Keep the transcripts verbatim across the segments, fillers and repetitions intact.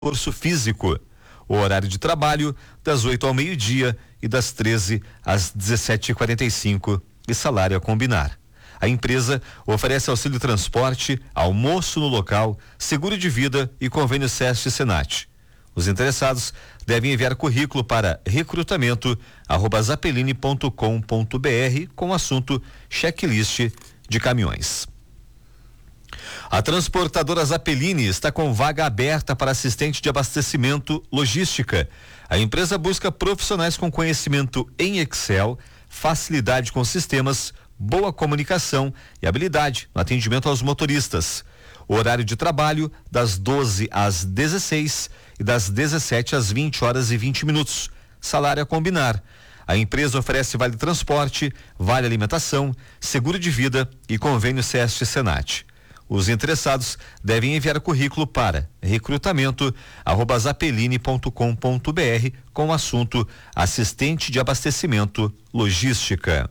Esforço físico. O horário de trabalho das oito ao meio-dia e das treze às dezessete e quarenta e cinco e salário a combinar. A empresa oferece auxílio transporte, almoço no local, seguro de vida e convênio SESC e Senat. Os interessados devem enviar currículo para recrutamento arroba zapeline ponto com ponto br com o assunto checklist de caminhões. A transportadora Zapeline está com vaga aberta para assistente de abastecimento logística. A empresa busca profissionais com conhecimento em Excel, facilidade com sistemas, boa comunicação e habilidade no atendimento aos motoristas. O horário de trabalho das doze às dezesseis e das dezessete às vinte horas e vinte minutos. Salário a combinar. A empresa oferece vale transporte, vale alimentação, seguro de vida e convênio SESC e Senat. Os interessados devem enviar currículo para recrutamento arroba zapeline ponto com ponto br com o assunto assistente de abastecimento logística.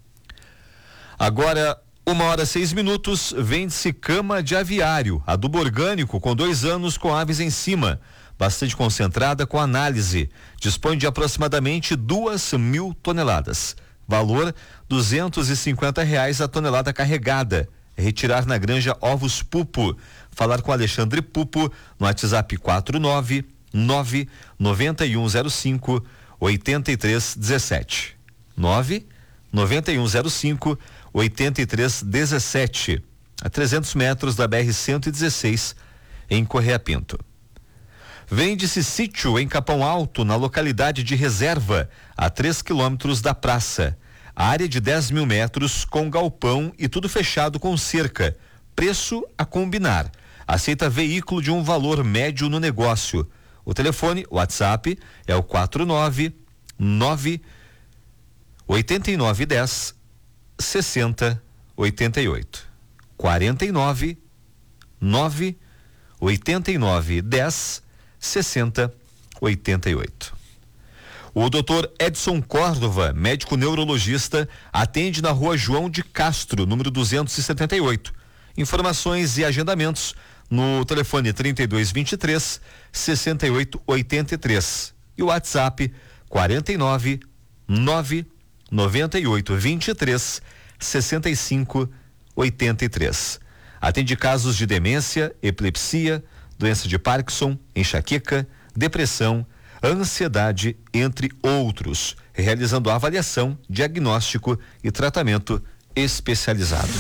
Agora, uma hora seis minutos, vende-se cama de aviário, adubo orgânico com dois anos com aves em cima, bastante concentrada com análise. Dispõe de aproximadamente duas mil toneladas. Valor duzentos e cinquenta reais a tonelada carregada. Retirar na Granja Ovos Pupo. Falar com Alexandre Pupo no WhatsApp quatro nove nove nove um zero cinco oito três um sete. nove nove um zero cinco oito três um sete. A trezentos metros da B R cento e dezesseis em Correia Pinto. Vende-se sítio em Capão Alto, na localidade de Reserva, a três quilômetros da praça. Área de dez mil metros com galpão e tudo fechado com cerca. Preço a combinar. Aceita veículo de um valor médio no negócio. O telefone, o WhatsApp é o quatro nove nove oito nove um zero seis zero oito oito. quatro nove nove oito nove um zero seis zero oito oito. O doutor Edson Córdova, médico neurologista, atende na rua João de Castro, número duzentos e setenta e oito. Informações e agendamentos no telefone trinta e dois vinte e três sessenta e oito oitenta e três e o WhatsApp quarenta e nove nove noventa e oito vinte e três sessenta e cinco oitenta e três. Atende casos de demência, epilepsia, doença de Parkinson, enxaqueca, depressão, ansiedade, entre outros, realizando avaliação, diagnóstico e tratamento especializado.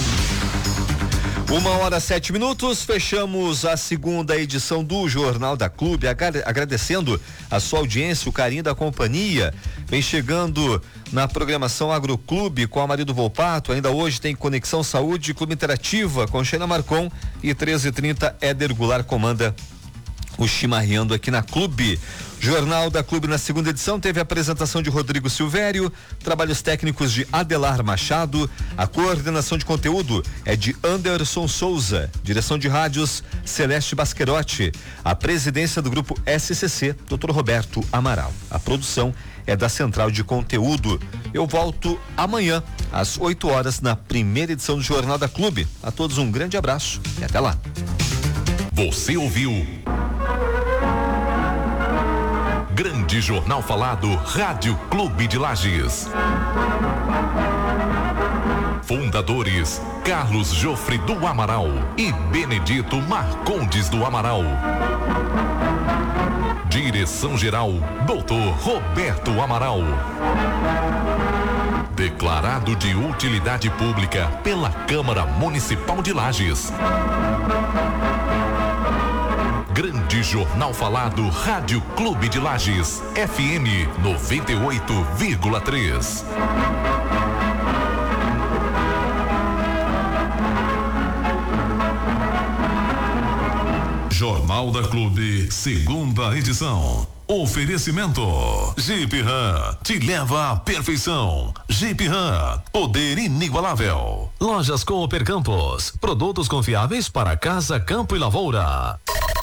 Uma hora sete minutos, fechamos a segunda edição do Jornal da Clube, agradecendo a sua audiência, o carinho da companhia. Vem chegando na programação Agroclube com a Marido Volpato. Ainda hoje tem Conexão Saúde, Clube Interativa com Sheila Marcon e treze e trinta Éder Goulart comanda o Chimarreando aqui na Clube. Jornal da Clube na segunda edição teve a apresentação de Rodrigo Silvério, trabalhos técnicos de Adelar Machado, a coordenação de conteúdo é de Anderson Souza, direção de rádios Celeste Basquerotti, a presidência do grupo S C C, doutor Roberto Amaral. A produção é da Central de Conteúdo. Eu volto amanhã às oito horas na primeira edição do Jornal da Clube. A todos um grande abraço e até lá. Você ouviu Grande Jornal Falado, Rádio Clube de Lages. Fundadores Carlos Jofre do Amaral e Benedito Marcondes do Amaral. Direção-geral, doutor Roberto Amaral. Declarado de utilidade pública pela Câmara Municipal de Lages. Grande Jornal Falado, Rádio Clube de Lages, F M noventa e oito vírgula três. Jornal da Clube, segunda edição. Oferecimento Jeep Ram, te leva à perfeição. Jeep Ram, poder inigualável. Lojas Cooper Campos, produtos confiáveis para casa, campo e lavoura.